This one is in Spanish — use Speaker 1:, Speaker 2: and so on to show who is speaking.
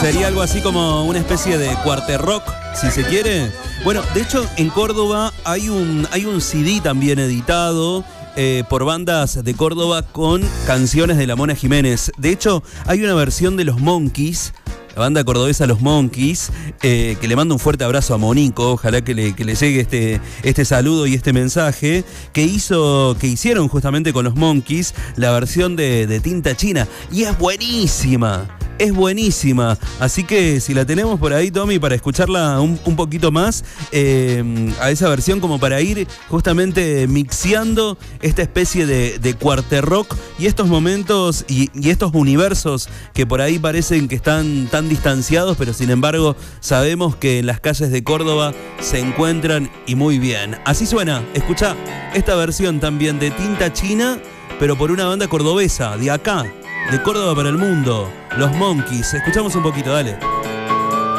Speaker 1: Sería algo así como una especie de cuarte rock, si se quiere. Bueno, de hecho, en Córdoba hay un CD también editado por bandas de Córdoba con canciones de la Mona Jiménez. De hecho, hay una versión de Los Monkeys, la banda cordobesa Los Monkeys, que le mando un fuerte abrazo a Monico, ojalá que le llegue este saludo y este mensaje, que hicieron justamente con Los Monkeys la versión de Tinta China, y es buenísima. Es buenísima, así que si la tenemos por ahí, Tommy, para escucharla un poquito más, a esa versión, como para ir justamente mixeando esta especie de cuarte rock y estos momentos y estos universos que por ahí parecen que están tan distanciados, pero sin embargo sabemos que en las calles de Córdoba se encuentran, y muy bien. Así suena, escuchá esta versión también de Tinta China, pero por una banda cordobesa, de acá, de Córdoba para el mundo, Los Monkeys. Escuchamos un poquito, dale.